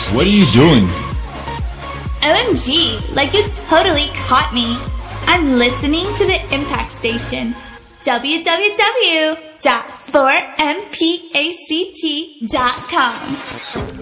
What are you doing? OMG, like you totally caught me. I'm listening to the Impact Station. www.4mpact.com